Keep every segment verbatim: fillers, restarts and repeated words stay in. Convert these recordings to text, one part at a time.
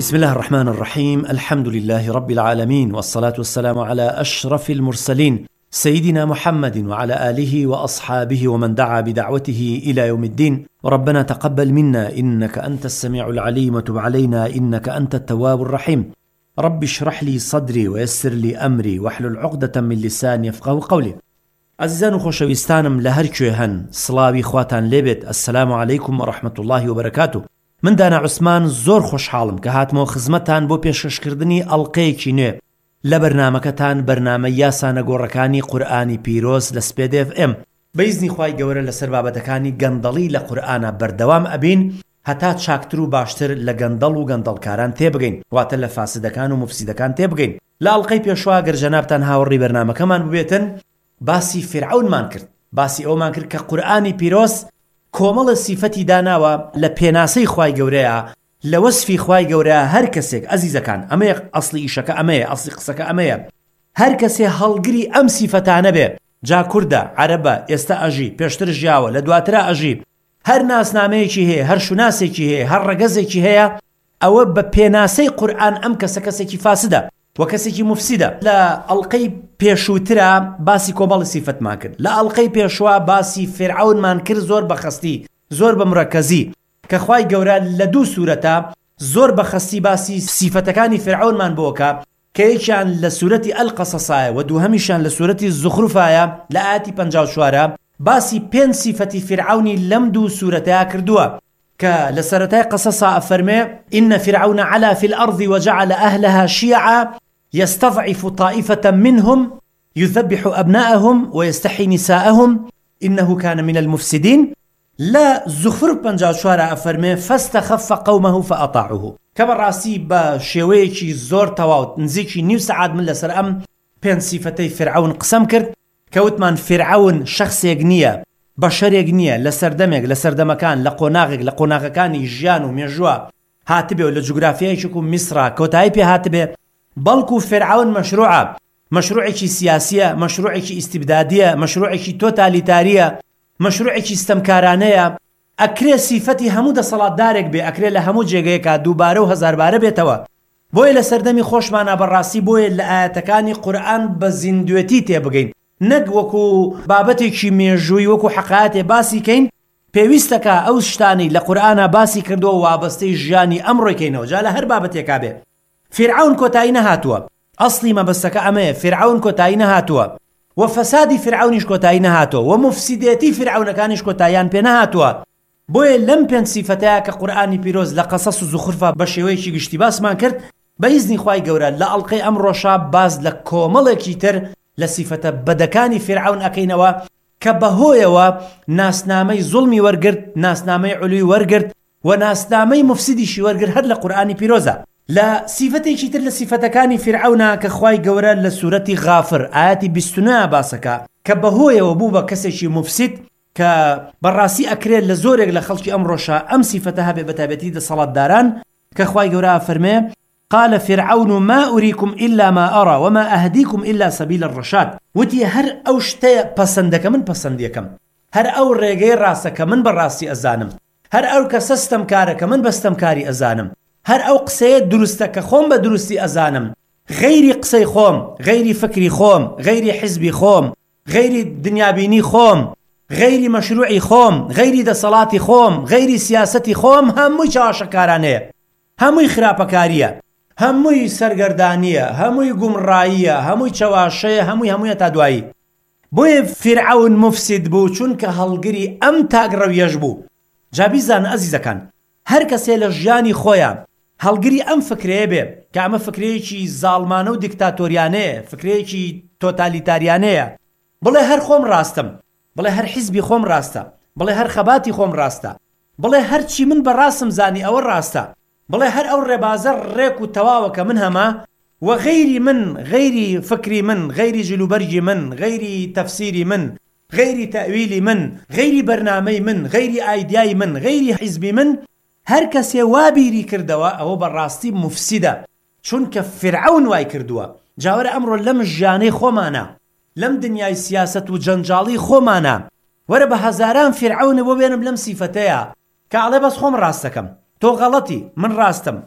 بسم الله الرحمن الرحيم. الحمد لله رب العالمين، والصلاة والسلام على أشرف المرسلين سيدنا محمد وعلى آله وأصحابه ومن دعا بدعوته إلى يوم الدين. ربنا تقبل منا إنك أنت السميع العليم، وتب علينا إنك أنت التواب الرحيم. رب اشرح لي صدري ويسر لي أمري واحلل عقدة من لساني يفقهوا قولي. عزیزان و خۆشەویستانم لە هەر کوێ هەن، سڵاوی خواتان لێبێت. السلام عليكم ورحمة الله وبركاته. من دانا عوسمان زۆر خۆشحاڵم کە هاتمەوە خزمەتان بۆ پێشکەشکردنی ئەڵقەیەکی نوێ لە بەرنامەکەتان، بەرنامە یاسانە گۆڕەکانی قورئانی پیرۆز لە سپێد اف ام. بەیزنی خوای گەورە لەسەر بابەتەکانی گەندەڵی لە قورئانە بەردەوام ئەبین هەتا چاکتر و باشتر لە گەندەڵ و گەندەڵکاران تێبگەین، واتە لە فاسدەکان و مفسیدەکان تێبگەین. لە ئەڵقەی پێشوا گەر جەنابتان هاوڕێی بەرنامەکەمان ببێتن، باسی فرعونمان کرد، باسی ئەومان کرد کە قورئانی پیرۆز کۆمەڵە سیفەتی داناوە لە پێناسەی خوای گەورەیە، لە وەسفی خوای گەورەیە. هەر کەسێک ئەزیزەکان، ئەمەیە ئەسڵی ئیشەکە، ئەمەیە ئەسڵی قسەکە، ئەمەیە هەر کەسێ هەڵگری ئەم سیفەتانە بێ، جا کوردە، عەرەبە، ئێستا ئەژی، پێشتر ژیاوە، لە دواترا ئەژی، هەر ناسنامەیەکی هەیە، هەر شوناسێکی هەیە، هەر ڕەگەزێکی هەیە، ئەوە بە پێناسەی قورئان ئەم کەسە کەسێکی فاسدە و کەسێکی مفسیدە. لە ئەڵقەی پێشووترا باسی کۆمەڵی سیفەتمان کرد، لە ئەڵقەی پێشوا باسی فرعونمان کرد زۆر بەخەستی، زۆر بە مڕەکەزی، کە خوای گەورە لە دوو سوورەتە زۆر بەخەستی باسی سیفەتەکانی فرعونمان بۆکە، کە یەکیان لە سوورەتی ئەلقەسەسایە و دووهەمیشان لە سوورەتی زوخرفایە لە ئاەتی پەنجاو و چوارە. باسی پێنج سیفەتی فرعونی لەم دوو سوورەتەیە کردووە کە لە سەرەتای قەسەسا ئەفەرمێ: إن فرعون علا في الأرض وجعل أهلها شيعا يستضعف طائفة منهم يذبح أبناءهم ويستحيي نساءهم إنه كان من المفسدين. لا زخرف پەنجاو و چوارە ئەفەرمێ: فاستخف قومه فأطاعوه. کە بەڕاستی بە شێوەیەکی زۆر تەواو نزیکی نیو سەعات من لەسەر ئەم پێنج سیفەتەی فرعون قسەم کرد کە وتمان فرعون شخصێک نییە، بەشەرێک نییە، لە سەردەمێک لە سەردەمەکان، لە قۆناغێک لە قۆناغەکانی ژیان و مێژووە هاتبێ و لە جوگرافیایەکی و میسرا کۆتایی پێ هاتبێ، بەڵکو فرعون مەشروعە، مەشروعێکی سیاسیە، مەشروعێکی ئیستیبدادیە، مەشروعێکی تۆتالیتاریە، مەشروعێکی ستەمکارانەیە. ئەکرێ سیفەتی هەموو دەسەڵاتدارێک بێ، ئەکرێ لە هەموو جێگەیەکە دووبارە و هەزاربارە بێتەوە. بۆیە لە سەردەمی خۆشمانە بەڕاستی بۆیە لە ئاەتەکانی قورئان بە زیندوێتی تێبگەین، نەک وەکو بابەتێکی مێژووی وەکو حەقایەتێ باسی کەین. پێویستەکە ئەو شتانی لە قورئانە باسی کردووە وابەستەی ژیانی ئەمڕۆیکەینەوە، جا لە هەر بابەتێکا بێ. فرعون کۆتایی نەهاتووە، ئەسڵی مەبەستەکە ئەمەیە، فرعون کۆتایی نەهاتووە، و فەسادی فرعونیش کۆتایی نەهاتووە، و مفسیدێتی فرعونەکانیش کۆتاییان پێ نەهاتووە. بۆیە لەم پێنج سیفەتەیە کە قورئانی پیرۆز لە قەسەس و زوخرفە بە شێوەیەکی گشتی باسمان کرد، بە ئیزنی خوای گەورە لە ئەڵقەی ئەمڕۆشا باز لە کۆمەڵێکی تر لە سیفەتە بەدەکانی فرعون ئەکەینەوە کە بەهۆیەوە ناسنامەی زوڵمی وەرگرت، ناسنامەی عولوی وەرگرت و ناسنامەی مفسیدیشی وەرگرت هەر لە قورئانی پیرۆزە. لە سیفەتێکی تر لە سیفەتەکانی فرعونە کە خوای گەورە لە سوورەتی غافر ئاەتی بیست و نۆ باسەکە کە بەهۆیەوە بوو بە کەسێکی مفسید، کە بەڕاستی ئەکرێت لە زۆرێک لە خەڵکی ئەمڕۆشە ئەم سیفەتە هەبێ بە تایبەتی دەسەڵاتداران، کە خوای گەورە فەرمێ: قال فرعون ما أريكم إلا ما أرى وما أهديكم إلا سبيل الرشاد. وتي هر أو شتى پسندك من پسنديكم، هر أو رێگەی ڕاستەکە من بەڕاستی ئەزانم، هەر ئەو کەسە ستەمکارەکە من بە ستەمکاری ئەزانم، هەر ئەو قسەیە دروستەکە خۆم بە دروستی ئەزانم، غەیری قسەی خۆم، غەیری فکری خۆم، غەیری حیزبی خۆم، غەیری دنیابینی خۆم، غەیری مەشروعی خۆم، غەیری دەسەڵاتی خۆم، غەیری سیاسەتی خۆم، هەمووی چاوەشەکارانەیە، هەمووی خراپەکاریە، هەمووی سەرگەردانیە، هەمووی گومڕاییە، هەمووی چەواشەیە، هەمووی هەموویە تا دوایی. بۆیە فرعون مفسید بوو چونکە هەڵگری ئەم تاگڕەویەش بوو. جا بیزانە ئەزیزەکان، هەر کەسێ لە ژیانی خۆیان هەڵگری ئەم فکرەیە بێ کە ئەمە فکرەیەکی زاڵمانە و دیکتاتۆریانەیە، فکرەیەکی تۆتالیتاریانەیە، بڵێ هەر خۆم ڕاستم، بڵێ هەر حیزبی خۆم ڕاستە، بڵێ هەر خەباتی خۆم ڕاستە، بڵێ هەرچی من بەڕاستم زانی ئەوە ڕاستە، بڵێ هەر ئەو ڕێبازە ڕێک و تەواوە کە من هەما، و غەیری من، غەیری فکری من، غەیری جلوبەرگی من، غەیری تەفسیری من، غەیری تەویلی من، غەیری بەرنامەی من، غەیری ئایدیای من، غەیری حیزبی من، هەر کەسێ وابیری کردەوە ئەوە بەڕاستی مفسیدە، چونکە فرعون وای کردووە. جاوەرە ئەمڕۆ لەم ژیانەی خۆمانە، لەم دنیای سیاست و جەنجاڵی خۆمانە، وەرە بە هەزاران فرعونە بۆ بێنم لەم سیفەتەیە کە ئەڵێ بەس خۆم ڕاستەکەم، تۆ غەڵەتی، من ڕاستم،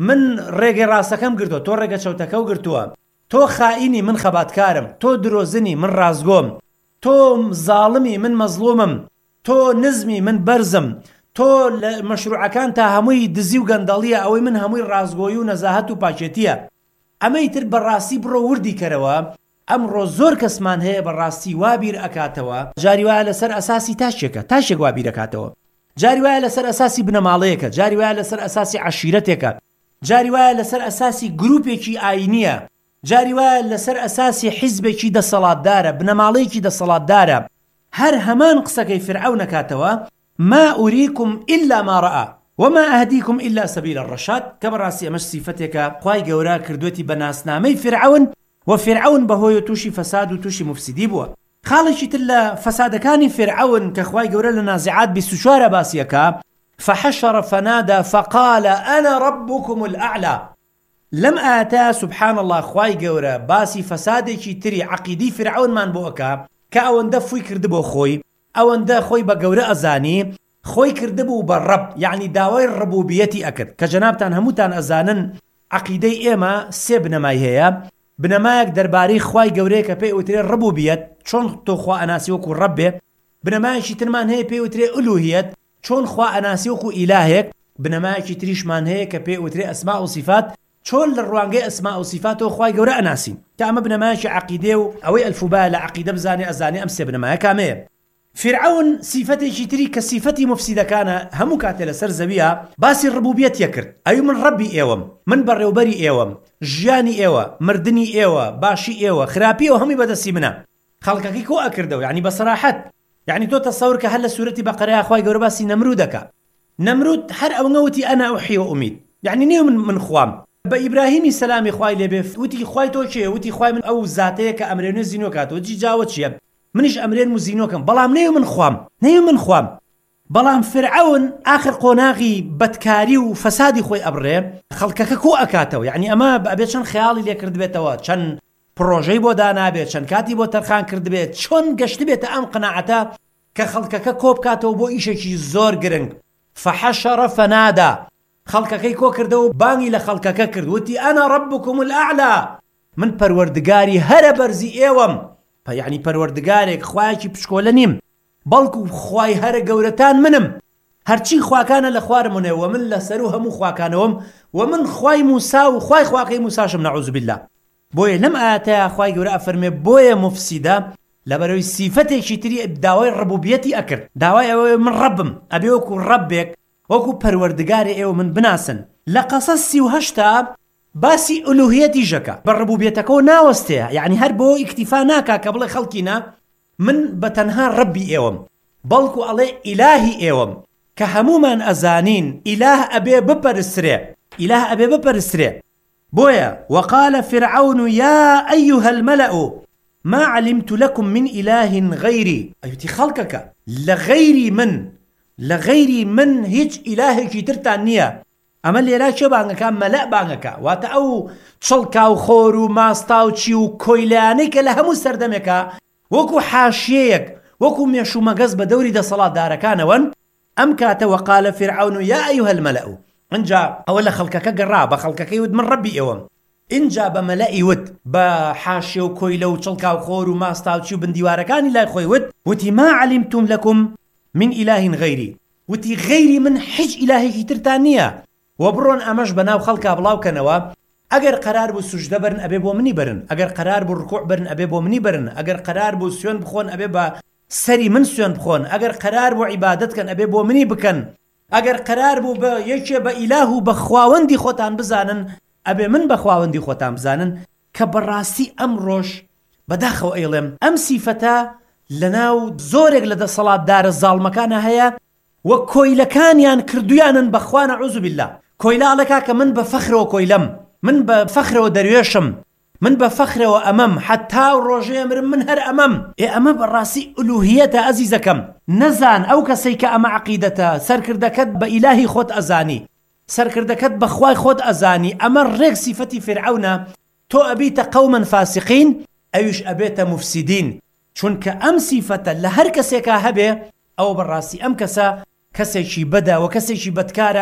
من ڕێگەی ڕاستەکەم گرتووە تۆ ڕێگە چەوتەکە و گرتووە، تۆ خائینی من خەباتکارم، تۆ درۆزنی من ڕازگۆم، تۆ زاڵمی من مەزلومم، تۆ نزمی من بەرزم، تۆ لە مەشروعەکان تا هەمووی دزی و گەندەڵیە، ئەوەی من هەمووی ڕازگۆیی و نەزاهەت و پاچێتیە. ئەمەی تر بەڕاستی بڕۆ وردی کەرەوە. ئەمڕۆ زۆر کەسمان هەیە بەڕاستی وابیر ئەکاتەوە، جاری وایە لەسەر ئەساسی تاشێکە، تاشێک وابیر ئەکاتەوە، جاری وایە لەسەر ئەساسی بنەماڵەیەکە، جاری وایە لەسەر ئەساسی عەشیرەتێکە، جاری وایە لەسەر ئەساسی گروپێکی ئاینیە، جاری وایە لەسەر ئەساسی حیزبێکی دەسەڵاتدارە، بنەماڵەیەکی دەسەڵاتدارە. هەر هەمان قسەکەی فرعەون ئەکاتەوە، ما ئوریکم ئیلا ما ڕەئا وما ئەهدیکم ئیلا سەبیل الڕەشاد، کە بەڕاستی ئەمەش سیفەتێکە خوای گەورە کردوێتی بە ناسنامەی فرعەون، و فرعەون بەهۆی تووشی فەساد و تووشی مفسیدی بووە. خاڵێکی تر لە فەسادەکانی فرعەون کە خوای گەورە لە نازعات بیست و چوارە باسیەکە، فحشر فنادى فقال أنا ربكم الأعلى. لەم ئاەتە سبحان الله خوای گەورە باسی فەسادێکی تری عەقیدەی فرعەونمان بۆ ئەکا کە ئەوەندە فوی کردبۆ خۆی، ئەوەندە خۆی بە گەورە ئەزانی، خۆی کردبوو بە ڕەب، یعنی داوای ڕبوبیەتی ئەکرد کە جەنابتان هەمووتان ئەزانن عەقیدەی ئێمە سێ بنەمای هەیە. بنەمایەک دەربارەی خوای گەورەیە کە پێی وترێ ڕبوبیەت، چۆن تۆ خوا ئەناسی وەکو ڕەب بێ. بنەمایەکی ترمان هەیە پێی وترێ ئولوهیەت، چۆن خوا ئەناسی وەکو ئیلاهێک. بنەمایەکی تریشمان هەیە کە پێی وترێ ئەسما و صیفات، چۆن لە ڕوانگەی ئەسما و صیفاتەوە خوای گەورە ئەناسین. تا ئەمە بنەمایەکی عەقیدێ و ئەوەی ئەلفوبا لە عەقیدە بزانێ ئەزانێ ئەم سێ بنەمایە کامەیە. فرعەون سیفەتێکی تری کە سیفەتی مفسیدەکانە هەموو کاتێ لەسەر زەویە باسی ڕبوبیەتیە کرد. ئەوی من ڕەبی ئێوەم، من بەڕێوبەری ئێوەم، ژیانی ئێوە، مردنی ئێوە، باشی ئێوە، خراپی ئێوە هەمووی بەدەستی منە. خەڵکەکەی کۆ ئەکردەوە، یعنی بەسەراحەت. یعنی تۆ تەسەور کە هەر لە سوورەتی بەقەرەیە خوای گەورە باسی نەمرودەکە. نەمرود هەر ئەوەنە وتی ئەنا ئوحی و ئومید، یعنی نێو من من خوام. بە ئیبراهیمی سەلامی خوای لێبێ وتی خوای تۆ کێ؟ وتی خوای من ئەو زاتەیە کە ئەمرێنێ زینۆ کاتەوە. جی جاوە چییە؟ منیش ئەمرێن و زینۆکەم، بەڵام نێو من خوام، نێو من خوام. بەڵام فرعەون ئاخر قۆناغی بەدکاری و فەسادی خۆی ئەبڕێ، خەڵکەکە کۆ ئەکاتەوە. یعنی ئەمە ئەبێت چەند خەیاڵی لێ کردبێتەوە، چەند پرۆژەی بۆ دانابێت، چەند کاتی بۆ تەرخان کردبێت، چۆن گەشت بێتە ئەم قەناعەتە کە خەڵکەکە کۆ بکاتەوە بۆ ئیشێکی زۆر گرنگ. فحشر فنادى، خەڵکەکەی کۆ کردەوە و بانگی لە خەڵکەکە کرد، وتی ئەنا ڕەبکم الأعلى، من پەروەردگاری هەرە بەرزی ئێوەم. یعنی پەروەردگارێک خوایەکی پشکۆلە نیم، بەڵکو خوای هەرە گەورەتان منم، هەرچی خواکانە لە خوارمونێ، و من لەسەر و هەموو خواکانەوەم، و من خوای موسا و خوای خواکەی موساشم نەعوذ بالله. بۆیە لەم ئاەتەیە خوای گەورە ئەفەرمێ بۆیە مفسیدە لەبەرەوەی سیفەتێکی تری داوای ڕبوبیەتی ئەکرد، داوای ئەوەیە من ڕەبم، ئەبێ وەکو ڕەبێک وەکو پەروەردگاری ئێوە من بناسن. لە قەسەس سی و هەشتا باسی ئولوهیەتی ژەکە، بە ڕبوبیەتەکەەوە ناوەستەیە، یعنی هەر بۆ ئیکتیفا ناکا کە بڵێ خەڵکینە من بە تەنها ڕەبی ئێوەم، بەڵکو ئەڵێ ئیلاهی ئێوەم، کە هەمومان ئەزانین ئیلاه ئەبێ بپەرسترێ، ئیلاه ئەبێ بپەرسترێ. بۆیە وقال فرعون يا أيها الملأ ما علمت لكم من إله غيري، ئەوتی خەڵکەکە لە غەیری من، لە غەیری من هیچ ئیلاهێکی ترتان نییە. ئەمە لێرا چێ بانگەکە؟ مەلە بانگەکە، واتە ئەو چڵکا و خۆر و ماستا و چی و کۆیلانەی کە لە هەموو سەردەمێکە وەکو حاشیەیەک، وەکو مێش و مەگەز بە دەوری دەسەڵاتدارەکانەوەن. ئەم کاتە وقال فرعون يا أيها الملأ، اینجا ئەوە لە خەڵکەکە گەڕا، بە خەڵکەکەی وت من ڕەبی ئێوەم. اینجا بە مەلەئی وت، بە حاشیە و کۆیلە و چڵکا و خۆر و ماستا و چی و بندیوارەکانی لای خۆی وت، وتی ما علمتم لكم من إله غيري، وتی غەیری من هیچ ئیلاهێکی ترتان نییە. و بڕۆن ئەمەش بەناو خەڵکا بڵاوکەنەوە، ئەگەر قەرار بوو سوژدە برن ئەبێ بۆ منی برن، ئەگەر قەرار بوو ڕکوع برن ئەبێ بۆ منی برن، ئەگەر قەرار بوو سوێن بخۆن ئەبێ بە سەری من سوێن بخۆن، ئەگەر قەرار بوو عیبادەتکەن ئەبێ بۆ منی بکەن، ئەگەر قەرار بوو بە یەکێ بە ئیلاه و بە خواوەندی خۆتان بزانن ئەبێ من بە خواوەندی خۆتان بزانن. کە بەڕاستی ئەم ڕۆژ بەداخەوە ئەیڵێم ئەم سیفەتە لەناو زۆرێک لە دەسەڵاتدارە زاڵمەکانە هەیە، وە کۆیلەکانیان کردویانن بەخوا نەعوذ بالله. کۆیلاڵەکە کە من بە فەخرەوە کۆیلەم، من بە فەخرەوە دەروێشم، من بە فەخرەوە ئەمەم، حتا و ڕۆژەیە مرم من هەر ئەمەم. ئێ ئەمە بەڕاستی ئولوهیەتە ئەزیزەکەم. نەزان ئەو کەسەی کە ئەمە عەقیدەتە، سەرکردەکەت بە ئیلاهی خۆت ئەزانی، سەرکردەکەت بە خوای خۆت ئەزانی، ئەمە ڕێک سیفەتی فرعەونە. تۆ ئەبیتە قەومەن فاسقین، ئەویش ئەبێتە مفسیدین، چونکە ئەم سیفەتە لە هەر کەسێکە هەبێ ئەو بەڕاستی ئەم کەسە کەسێکی بەدە و کەسێکی بەدکارە،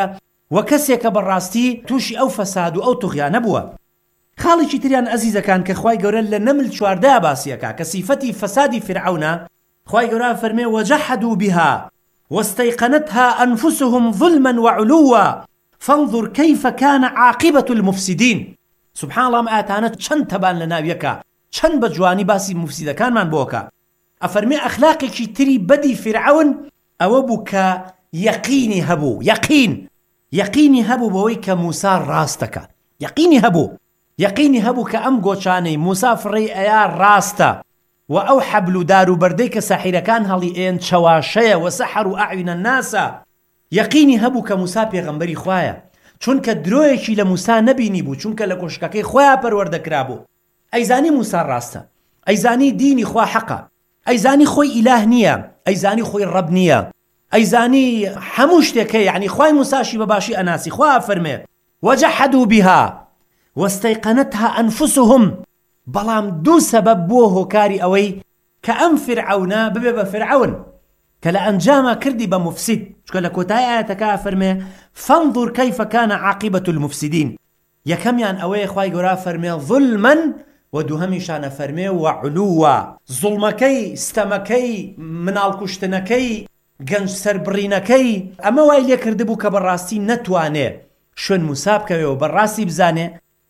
وە کەسێکە بەڕاستی تووشی ئەو فەساد و ئەو توغیانە بووە. خاڵێکی تریان ئەزیزەکان کە خوای گەورە لە نەمل چواردە باسیەکە کە سیفەتی فەسادی فیرعەونە، خوای گەورە فەرمێ وەجەحەدوا بها واستيقنتها أنفسهم ظلما وعلوا فانظر كيف كان عاقبة المفسدين. سبحان الله ما آتانا چەند تەبان لە ناویەکە، چەند بە جوانی باسی مفسیدەکانمان بۆکە. ئەفەرمێ ئەخلاقێکی تری بەدی فیرعەون ئەوە بوو کە یەقینی هەبوو، یەقین یەقینی هەبوو بەوەی کە موسا ڕاستەکە، یەقینی هەبوو یەقینی هەبوو کە ئەم گۆچانەی موسا فڕێی ئەیا ڕاستە و ئەو حەبل و دار و بەردەی کە ساحیرەکان هەڵی ئێن چەواشەیە و سەحەر و ئەعیونە الناسە. یەقینی هەبوو کە موسا پێغەمبەری خوایە، چونکە درۆیەکی لە موسا نەبینی بوو، چونکە لە کۆشکەکەی خۆیان پەروەردەکرا بوو. ئەیزانی موسا ڕاستە، ئەیزانی دینی خوا حەقە، ئەیزانی خۆی ئیلاه نییە، ئەیزانی خۆی ڕەب نییە، ئەیزانی هەموو شتێکە، یعنی خوای موساشی بەباشی ئەناسی. خوا فەرمێ وەجەحەدوا بها واستيقنتها أنفسهم، بەڵام دوو سەبەب بووە هۆکاری ئەوەی کە ئەم فیرعەونە ببێ بە فیرعەون کە لە ئەنجاما کردی بە مفسید. چکە لە کۆتای ئاەتەکە فەرمێ فانظر كيف كان عاقبة المفسدين. یەکەمیان ئەوەیە خوای گەورە فەرمێ ظلما و دووهەمیشانە فەرمێ وعلوا. زوڵمەکەی، ستەمەکەی، مناڵکوشتنەکەی، گەنج سەربڕینەکەی ئەمە وای لێ کردبوو کە بەڕاستی نەتوانێ شوێن موسا بکەوێ و بەڕاستی بزانێ.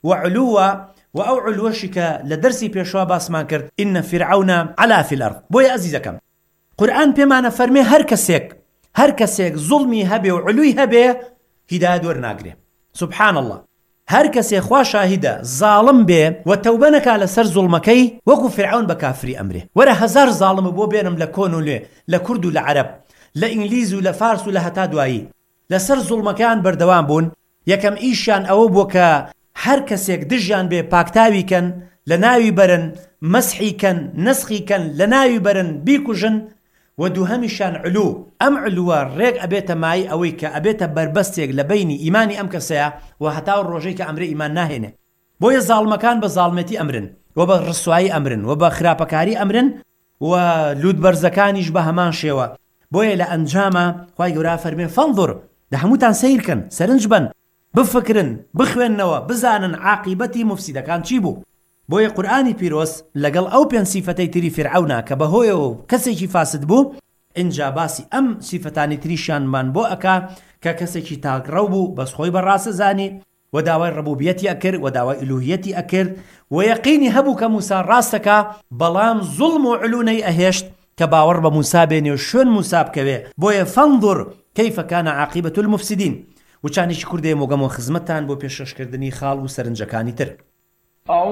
وعلوا و ئەو علوەشی کە لە دەرسی پێشوا باسمان کرد ئینە فیرعەونە عەلا فی الأرض. بۆیە ئەزیزەکەم قورئان پێمانە فەرمێ هەر کەسێک هەر کەسێک زوڵمی هەبێ و علووی هەبێ هیدایەت وەرناگرێ. سبحان الله. هەر کەسێک خوا شاهیدە زاڵم بێ و تەوبە نەکا لەسەر زوڵمەکەی وەکو فیرعەون بە کافری ئەمرێ. وەرە هەزار زاڵمە بۆ بێنم لە کۆن و لێ، لە کورد و لە عەرەب، لە ئینگلیز و لە فارس و لە هەتا دوایی لەسەر زوڵمەکەیان بەردەوام بوون. یەکەم ئیشیان ئەوە بووە کە هەر کەسێک دژیان بێ پاکتاویکەن، لە ناوی بەرن، مەسحیکەن، نەسخیکەن، لە ناوی بەرن، بیکوژن. و دووهەمیشان علو. ئەم علووە ڕێک ئەبێتە مای ئەوەی کە ئەبێتە بربەستێک لە بینی ئیمانی ئەم کەسەیە و هەتا ڕۆژەی کە ئەمرێ ئیمان ناهێنێ. بۆیە زاڵمەکان بە زاڵمەتی ئەمرن و بە ڕسوایی ئەمرن و بە خراپەکاری ئەمرن و لوودبەرزەکانیش بە هەمان شێوە. بۆیە لە ئەنجامە خوای گەورە فەرمێ فەنظر، دە هەمووتان سەیرکەن، سەرنج بن، بفکرن، بخوێننەوە، بزانن عاقیبەتی مفسیدەکان چی بوو. بۆیە قورئانی پیرۆز لەگەڵ ئەو پێنج سیفەتەی تری فیرعەونە کە بەهۆیەوە کەسێکی فاسد بوو، اینجا باسی ئەم سیفەتانی تریشیانمان بۆ ئەکا کە کەسێکی تاکڕەو بوو، بەس خۆی بەڕاستە زانی و داوای ڕەبوبیەتی ئەکرد و داوای ئولوهیەتی ئەکرد و یەقینی هەبوو کە موسا ڕاستەکە، بەڵام زوڵم و علوونەی ئەهێشت کە باوەڕ بە موسا بێنێ و شوێن موسا بکەوێ. بۆیە فەنظر كيف كان عاقبة المفسدين. وچانێکی کوردێ مۆگەمەوە خزمەتتان بۆ پێشکەشکردنی خاڵ و سەرنجەکانی تر.